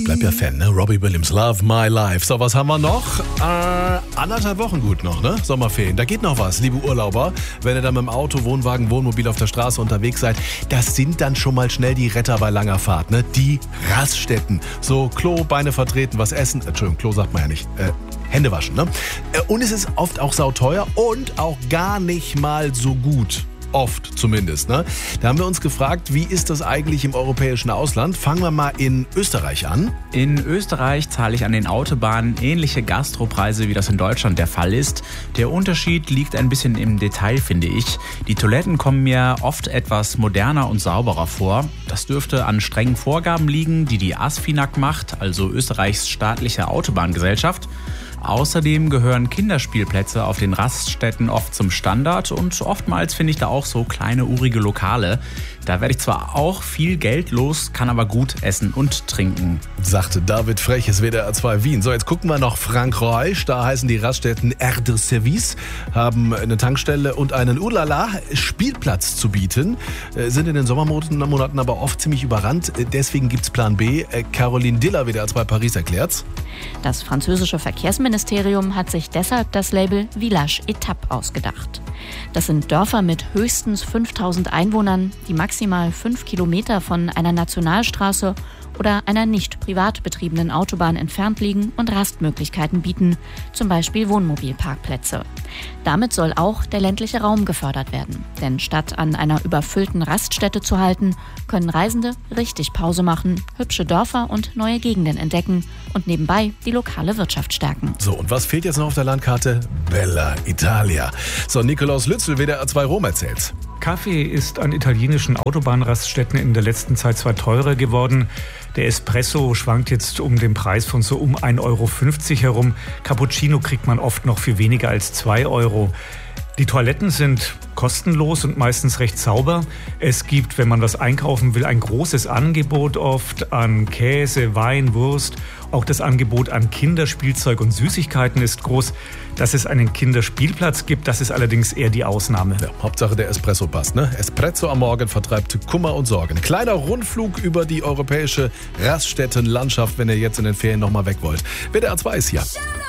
bleib ja Fan, ne? Robbie Williams, Love My Life. So, was haben wir noch? 1,5 Wochen gut noch, ne? Sommerferien. Da geht noch was, liebe Urlauber. Wenn ihr dann mit dem Auto, Wohnwagen, Wohnmobil auf der Straße unterwegs seid, das sind dann schon mal schnell die Retter bei langer Fahrt, ne? Die Raststätten. So, Klo, Beine vertreten, was essen. Entschuldigung, Klo sagt man ja nicht. Hände waschen, ne? Und es ist oft auch sauteuer und auch gar nicht mal so gut. Oft zumindest, ne? Da haben wir uns gefragt, wie ist das eigentlich im europäischen Ausland? Fangen wir mal in Österreich an. In Österreich zahle ich an den Autobahnen ähnliche Gastropreise, wie das in Deutschland der Fall ist. Der Unterschied liegt ein bisschen im Detail, finde ich. Die Toiletten kommen mir oft etwas moderner und sauberer vor. Das dürfte an strengen Vorgaben liegen, die ASFINAG macht, also Österreichs staatliche Autobahngesellschaft. Außerdem gehören Kinderspielplätze auf den Raststätten oft zum Standard und oftmals finde ich da auch so kleine urige Lokale. Da werde ich zwar auch viel Geld los, kann aber gut essen und trinken. Sagte David Freches, WDR 2 Wien. So, jetzt gucken wir nach Frankreich. Da heißen die Raststätten Air de Service, haben eine Tankstelle und einen Spielplatz zu bieten. Sind in den Sommermonaten aber oft ziemlich überrannt. Deswegen gibt's Plan B. Caroline Diller, WDR 2 Paris, erklärt's. Das französische Verkehrsministerium hat sich deshalb das Label Village Étape ausgedacht. Das sind Dörfer mit höchstens 5000 Einwohnern, die maximal 5 Kilometer von einer Nationalstraße oder einer nicht privat betriebenen Autobahn entfernt liegen und Rastmöglichkeiten bieten, zum Beispiel Wohnmobilparkplätze. Damit soll auch der ländliche Raum gefördert werden. Denn statt an einer überfüllten Raststätte zu halten, können Reisende richtig Pause machen, hübsche Dörfer und neue Gegenden entdecken und nebenbei die lokale Wirtschaft stärken. So, und was fehlt jetzt noch auf der Landkarte? Bella Italia. So, Nikolaus Lützel, WDR 2 Rom, erzählt's. Kaffee ist an italienischen Autobahnraststätten in der letzten Zeit zwar teurer geworden. Der Espresso schwankt jetzt um den Preis von so um 1,50 Euro herum. Cappuccino kriegt man oft noch für weniger als 2 Euro. Die Toiletten sind kostenlos und meistens recht sauber. Es gibt, wenn man was einkaufen will, ein großes Angebot oft an Käse, Wein, Wurst. Auch das Angebot an Kinderspielzeug und Süßigkeiten ist groß. Dass es einen Kinderspielplatz gibt, das ist allerdings eher die Ausnahme. Ja, Hauptsache der Espresso passt, ne? Espresso am Morgen vertreibt Kummer und Sorgen. Kleiner Rundflug über die europäische Raststättenlandschaft, wenn ihr jetzt in den Ferien nochmal weg wollt. WDR 2 ist hier.